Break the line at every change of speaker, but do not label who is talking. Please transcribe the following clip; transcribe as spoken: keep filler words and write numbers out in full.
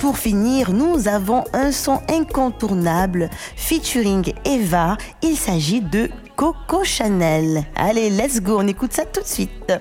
pour finir, nous avons un son incontournable featuring Eva. Il s'agit de Coco Chanel. Allez, let's go, on écoute ça tout de suite.